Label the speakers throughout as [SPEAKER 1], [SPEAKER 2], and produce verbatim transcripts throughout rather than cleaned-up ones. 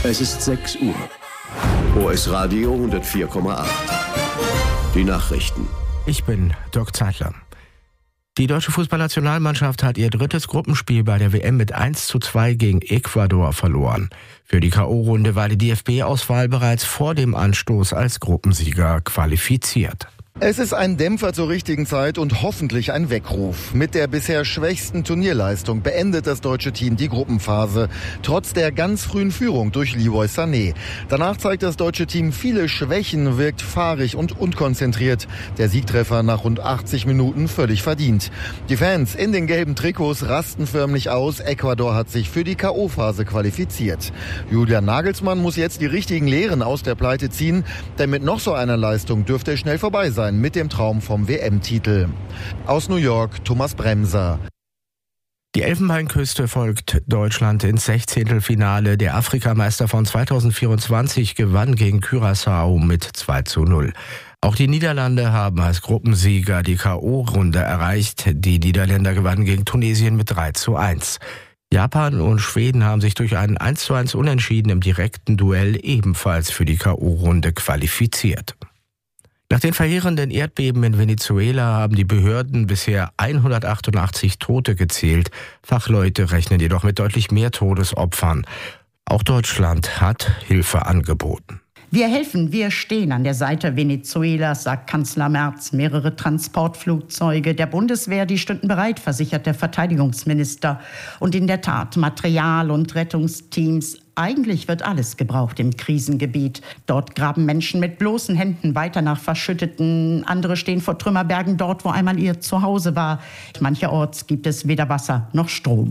[SPEAKER 1] Es ist sechs Uhr. O S Radio hundertvier Komma acht. Die Nachrichten.
[SPEAKER 2] Ich bin Dirk Zeitler. Die deutsche Fußballnationalmannschaft hat ihr drittes Gruppenspiel bei der W M mit eins zu zwei gegen Ecuador verloren. Für die K O-Runde war die D F B-Auswahl bereits vor dem Anstoß als Gruppensieger qualifiziert.
[SPEAKER 3] Es ist ein Dämpfer zur richtigen Zeit und hoffentlich ein Weckruf. Mit der bisher schwächsten Turnierleistung beendet das deutsche Team die Gruppenphase, trotz der ganz frühen Führung durch Leroy Sané. Danach zeigt das deutsche Team viele Schwächen, wirkt fahrig und unkonzentriert. Der Siegtreffer nach rund achtzig Minuten völlig verdient. Die Fans in den gelben Trikots rasten förmlich aus. Ecuador hat sich für die K O-Phase qualifiziert. Julian Nagelsmann muss jetzt die richtigen Lehren aus der Pleite ziehen, denn mit noch so einer Leistung dürfte es schnell vorbei sein mit dem Traum vom W M-Titel. Aus New York, Thomas Bremser.
[SPEAKER 2] Die Elfenbeinküste folgt Deutschland ins Sechzehntelfinale. Der Afrikameister von zweitausendvierundzwanzig gewann gegen Curaçao mit zwei zu null. Auch die Niederlande haben als Gruppensieger die K O-Runde erreicht. Die Niederländer gewannen gegen Tunesien mit drei zu eins. Japan und Schweden haben sich durch einen eins zu eins Unentschieden im direkten Duell ebenfalls für die K O-Runde qualifiziert. Nach den verheerenden Erdbeben in Venezuela haben die Behörden bisher hundertachtundachtzig Tote gezählt. Fachleute rechnen jedoch mit deutlich mehr Todesopfern. Auch Deutschland hat Hilfe angeboten.
[SPEAKER 4] Wir helfen, wir stehen an der Seite Venezuelas, sagt Kanzler Merz. Mehrere Transportflugzeuge der Bundeswehr, die stünden bereit, versichert der Verteidigungsminister. Und in der Tat, Material und Rettungsteams. Eigentlich wird alles gebraucht im Krisengebiet. Dort graben Menschen mit bloßen Händen weiter nach Verschütteten. Andere stehen vor Trümmerbergen dort, wo einmal ihr Zuhause war. Mancherorts gibt es weder Wasser noch Strom.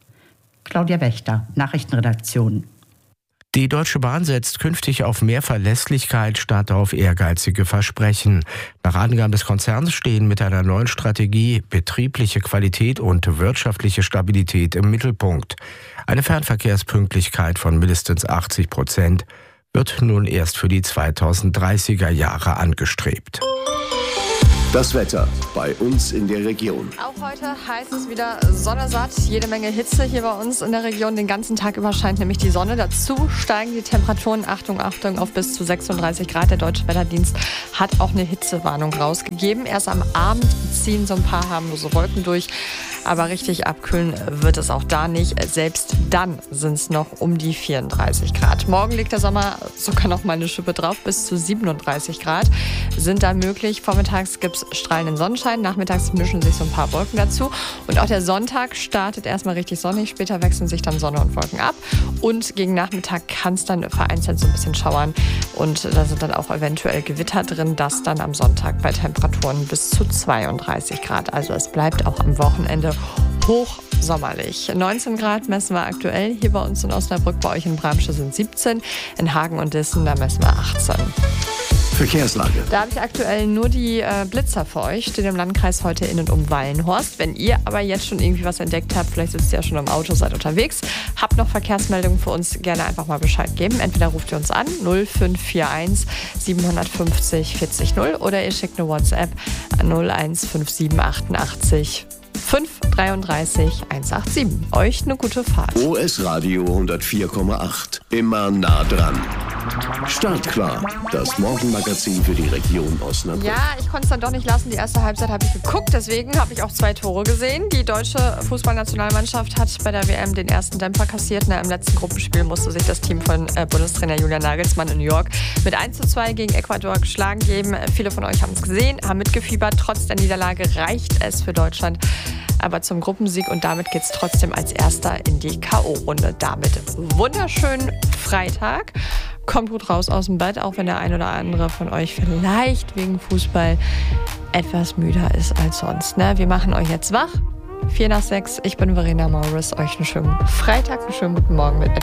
[SPEAKER 4] Claudia Wächter, Nachrichtenredaktion.
[SPEAKER 2] Die Deutsche Bahn setzt künftig auf mehr Verlässlichkeit statt auf ehrgeizige Versprechen. Nach Angaben des Konzerns stehen mit einer neuen Strategie betriebliche Qualität und wirtschaftliche Stabilität im Mittelpunkt. Eine Fernverkehrspünktlichkeit von mindestens achtzig Prozent wird nun erst für die zweitausenddreißiger Jahre angestrebt.
[SPEAKER 1] Das Wetter bei uns in der Region.
[SPEAKER 5] Auch heute heißt es wieder Sonne satt. Jede Menge Hitze hier bei uns in der Region. Den ganzen Tag über scheint nämlich die Sonne. Dazu steigen die Temperaturen, Achtung, Achtung, auf bis zu sechsunddreißig Grad. Der Deutsche Wetterdienst hat auch eine Hitzewarnung rausgegeben. Erst am Abend ziehen so ein paar harmlose Wolken durch. Aber richtig abkühlen wird es auch da nicht. Selbst dann sind es noch um die vierunddreißig Grad. Morgen liegt der Sommer sogar noch mal eine Schippe drauf. Bis zu siebenunddreißig Grad sind da möglich. Vormittags gibt es strahlenden Sonnenschein. Nachmittags mischen sich so ein paar Wolken dazu. Und auch der Sonntag startet erstmal richtig sonnig. Später wechseln sich dann Sonne und Wolken ab. Und gegen Nachmittag kann es dann vereinzelt so ein bisschen schauern. Und da sind dann auch eventuell Gewitter drin. Das dann am Sonntag bei Temperaturen bis zu zweiunddreißig Grad. Also es bleibt auch am Wochenende hochsommerlich. neunzehn Grad messen wir aktuell hier bei uns in Osnabrück. Bei euch in Bramsche sind siebzehn. In Hagen und Dissen, da messen wir achtzehn.
[SPEAKER 1] Verkehrslage.
[SPEAKER 5] Da habe ich aktuell nur die äh, Blitzer für euch. Steht im Landkreis heute in und um Wallenhorst. Wenn ihr aber jetzt schon irgendwie was entdeckt habt, vielleicht sitzt ihr ja schon im Auto, seid unterwegs, habt noch Verkehrsmeldungen für uns, gerne einfach mal Bescheid geben. Entweder ruft ihr uns an, null fünf vier eins siebenhundertfünfzig vierzig null, oder ihr schickt eine WhatsApp an null eins fünf sieben achtundachtzig fünf dreiunddreißig hundertsiebenundachtzig. Euch eine gute Fahrt.
[SPEAKER 1] O S Radio hundertvier Komma acht. Immer nah dran. Startklar. Das Morgenmagazin für die Region Osnabrück.
[SPEAKER 5] Ja, ich konnte es dann doch nicht lassen. Die erste Halbzeit habe ich geguckt. Deswegen habe ich auch zwei Tore gesehen. Die deutsche Fußballnationalmannschaft hat bei der W M den ersten Dämpfer kassiert. Na, im letzten Gruppenspiel musste sich das Team von äh, Bundestrainer Julian Nagelsmann in New York mit eins zu zwei gegen Ecuador geschlagen geben. Viele von euch haben es gesehen, haben mitgefiebert. Trotz der Niederlage reicht es für Deutschland aber zum Gruppensieg, und damit geht es trotzdem als Erster in die K O-Runde. Damit wunderschönen Freitag. Kommt gut raus aus dem Bett, auch wenn der ein oder andere von euch vielleicht wegen Fußball etwas müder ist als sonst. Ne? Wir machen euch jetzt wach. Vier nach sechs. Ich bin Verena Morris. Euch einen schönen Freitag, einen schönen guten Morgen mit